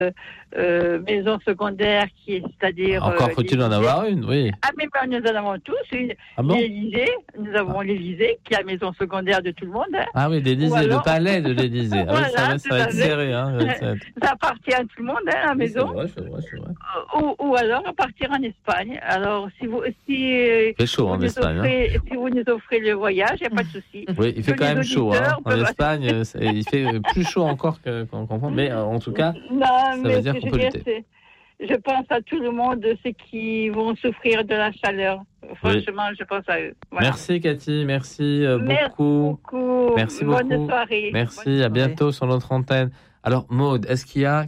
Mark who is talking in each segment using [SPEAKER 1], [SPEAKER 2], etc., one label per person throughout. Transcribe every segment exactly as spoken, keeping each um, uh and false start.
[SPEAKER 1] euh, maison secondaire, qui est, c'est-à-dire...
[SPEAKER 2] Encore
[SPEAKER 1] euh,
[SPEAKER 2] faut-il en avoir une, oui.
[SPEAKER 1] Ah, mais ben, nous en avons tous. Une,
[SPEAKER 2] Ah bon?
[SPEAKER 1] l'Élysée, nous avons ah. l'Élysée, qui est la maison secondaire de tout le monde. Hein.
[SPEAKER 2] Ah oui, l'Élysée, alors... le palais de l'Élysée. Ah,
[SPEAKER 1] voilà,
[SPEAKER 2] oui, ça va, ça va être serré. Hein,
[SPEAKER 1] ça, ça appartient à tout le monde, hein, la maison.
[SPEAKER 2] Oui, c'est vrai, c'est vrai, c'est vrai.
[SPEAKER 1] Ou, ou alors partir en Espagne. Alors, si vous... Si,
[SPEAKER 2] c'est chaud en Espagne.
[SPEAKER 1] Offrez,
[SPEAKER 2] hein.
[SPEAKER 1] Si vous nous offrez le voyage, il n'y a pas de souci.
[SPEAKER 2] Oui, il fait quand même chaud. Hein. En Espagne, il fait plus chaud encore qu'en France. Mais en tout cas,
[SPEAKER 1] non,
[SPEAKER 2] ça
[SPEAKER 1] mais
[SPEAKER 2] veut dire qu'on peut lutter.
[SPEAKER 1] Je pense à tout le monde, ceux qui vont souffrir de la chaleur. Franchement, oui. je pense à eux. Voilà.
[SPEAKER 2] Merci Cathy, merci beaucoup.
[SPEAKER 1] Merci beaucoup.
[SPEAKER 2] Merci
[SPEAKER 1] Bonne
[SPEAKER 2] beaucoup.
[SPEAKER 1] soirée.
[SPEAKER 2] Merci,
[SPEAKER 1] Bonne soirée.
[SPEAKER 2] À bientôt sur notre antenne. Alors Maude, est-ce qu'il y a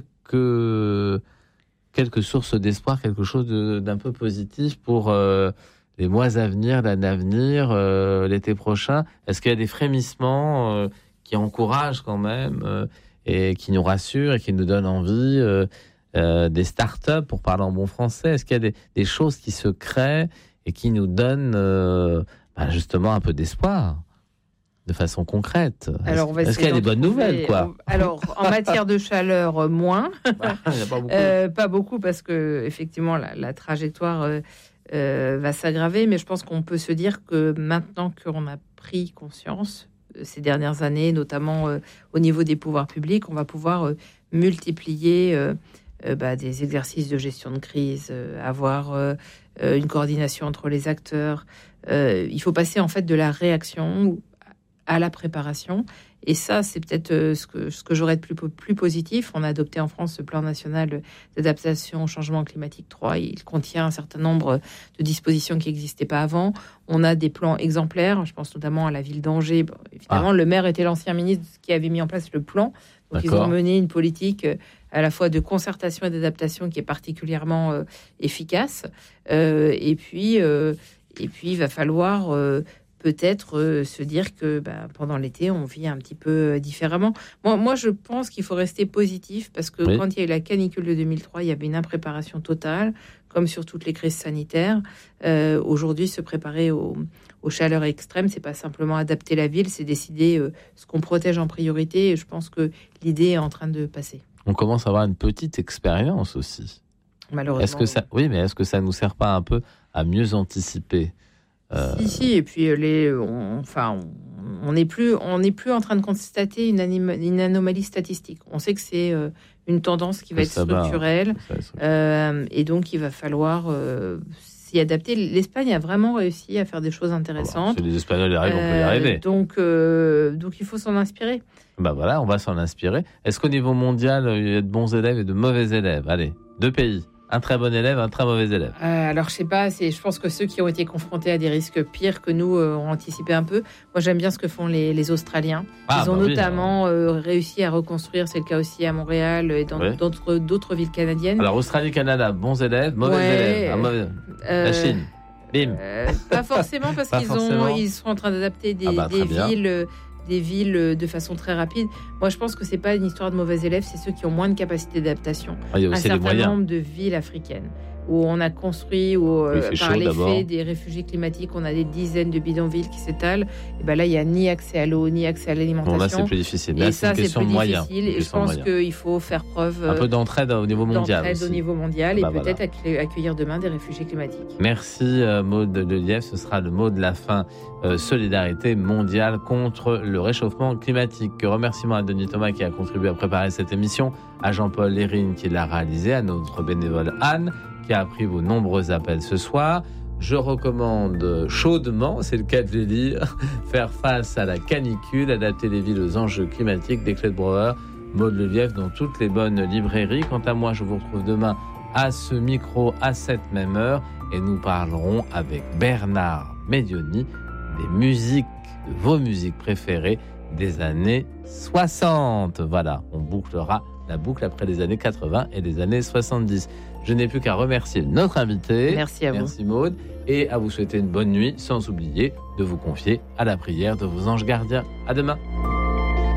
[SPEAKER 2] quelques, quelques sources d'espoir, quelque chose de, d'un peu positif pour euh, les mois à venir, l'année à venir, euh, l'été prochain? Est-ce qu'il y a des frémissements euh, qui encouragent quand même euh, et qui nous rassurent et qui nous donnent envie euh, Euh, des start-up, pour parler en bon français? Est-ce qu'il y a des, des choses qui se créent et qui nous donnent euh, bah justement un peu d'espoir de façon concrète?
[SPEAKER 3] Alors, on va
[SPEAKER 2] Est-ce qu'il y a des bonnes
[SPEAKER 3] trouver...
[SPEAKER 2] nouvelles, quoi?
[SPEAKER 3] Alors, en matière de chaleur, moins.
[SPEAKER 2] Bah, il n'y a pas beaucoup.
[SPEAKER 3] Euh, pas beaucoup, parce que effectivement, la, la trajectoire euh, euh, va s'aggraver. Mais je pense qu'on peut se dire que maintenant qu'on a pris conscience ces dernières années, notamment euh, au niveau des pouvoirs publics, on va pouvoir euh, multiplier euh, Euh, bah, des exercices de gestion de crise, euh, avoir euh, euh, une coordination entre les acteurs. Euh, il faut passer en fait de la réaction à la préparation. Et ça, c'est peut-être euh, ce que, ce que j'aurais de plus, plus positif. On a adopté en France ce plan national d'adaptation au changement climatique trois. Il contient un certain nombre de dispositions qui n'existaient pas avant. On a des plans exemplaires. Je pense notamment à la ville d'Angers. Bon, évidemment, ah. le maire était l'ancien ministre qui avait mis en place le plan. Donc, D'accord. ils ont mené une politique à la fois de concertation et d'adaptation qui est particulièrement euh, efficace. Euh, et puis, euh, et puis, il va falloir euh, peut-être euh, se dire que bah, pendant l'été, on vit un petit peu différemment. Moi, moi, je pense qu'il faut rester positif parce que oui. quand il y a eu la canicule de deux mille trois, il y avait une impréparation totale, comme sur toutes les crises sanitaires. Euh, aujourd'hui, se préparer aux, aux chaleurs extrêmes, c'est pas simplement adapter la ville, c'est décider euh, ce qu'on protège en priorité. Et je pense que l'idée est en train de passer.
[SPEAKER 2] On commence à avoir une petite expérience aussi.
[SPEAKER 3] Malheureusement.
[SPEAKER 2] Est-ce que ça, oui, mais est-ce que ça nous sert pas un peu à mieux anticiper?
[SPEAKER 3] Euh... Si, si. Et puis les, on, enfin, on n'est plus, on n'est plus en train de constater une, anima, une anomalie statistique. On sait que c'est euh, une tendance qui va être structurelle, va, euh, et donc il va falloir euh, s'y adapter. L'Espagne a vraiment réussi à faire des choses intéressantes.
[SPEAKER 2] Ah bah, si les Espagnols y arrivent, euh, on peut y arriver.
[SPEAKER 3] Donc, euh, donc il faut s'en inspirer.
[SPEAKER 2] Bah voilà, on va s'en inspirer. Est-ce qu'au niveau mondial, il y a de bons élèves et de mauvais élèves? Allez, deux pays. Un très bon élève, un très mauvais élève.
[SPEAKER 3] Euh, alors, je sais pas, c'est, je pense que ceux qui ont été confrontés à des risques pires que nous euh, ont anticipé un peu. Moi, j'aime bien ce que font les, les Australiens. Ah, Ils ont bah notamment oui, euh, réussi à reconstruire, c'est le cas aussi à Montréal et dans oui. d'autres, d'autres villes canadiennes.
[SPEAKER 2] Alors, Australie, Canada, bons élèves, mauvais ouais, élèves. Ah, mauvais... euh, La Chine, bim.
[SPEAKER 3] Euh, pas forcément, parce pas qu'ils forcément. Ont, ils sont en train d'adapter des, ah bah, des villes... des villes de façon très rapide. Moi, je pense que c'est pas une histoire de mauvais élèves, c'est ceux qui ont moins de capacité d'adaptation.
[SPEAKER 2] Ah, il y a aussi
[SPEAKER 3] un
[SPEAKER 2] les
[SPEAKER 3] certain
[SPEAKER 2] moyens.
[SPEAKER 3] nombre de villes africaines où on a construit, où, oui, par l'effet d'abord. Des réfugiés climatiques, on a des dizaines de bidonvilles qui s'étalent. Et ben là, il n'y a ni accès à l'eau, ni accès à l'alimentation.
[SPEAKER 2] Bon, là, c'est plus difficile. Là,
[SPEAKER 3] et
[SPEAKER 2] c'est
[SPEAKER 3] ça,
[SPEAKER 2] une question
[SPEAKER 3] c'est plus
[SPEAKER 2] de moyens.
[SPEAKER 3] difficile. Et je pense qu'il faut faire preuve
[SPEAKER 2] un peu d'entraide au niveau mondial.
[SPEAKER 3] D'entraide
[SPEAKER 2] aussi.
[SPEAKER 3] au niveau mondial,
[SPEAKER 2] bah,
[SPEAKER 3] et
[SPEAKER 2] voilà.
[SPEAKER 3] peut-être accueillir demain des réfugiés climatiques.
[SPEAKER 2] Merci, euh, Maude de Lièvre. Ce sera le mot de la fin. Euh, solidarité mondiale contre le réchauffement climatique. Remerciements à Denis Thomas qui a contribué à préparer cette émission, à Jean-Paul Lérine qui l'a réalisé, à notre bénévole Anne qui a pris vos nombreux appels ce soir. Je recommande chaudement, c'est le cas de le dire, faire face à la canicule, adapter les villes aux enjeux climatiques, des Clés de Brouwer, Maude Lelièvre dans toutes les bonnes librairies. Quant à moi, je vous retrouve demain à ce micro à cette même heure et nous parlerons avec Bernard Medioni des musiques, de vos musiques préférées des années soixante. Voilà, on bouclera la boucle après les années quatre-vingts et les années soixante-dix. Je n'ai plus qu'à remercier notre invité.
[SPEAKER 3] Merci à vous.
[SPEAKER 2] Merci Maude. Et à vous souhaiter une bonne nuit, sans oublier de vous confier à la prière de vos anges gardiens. À demain.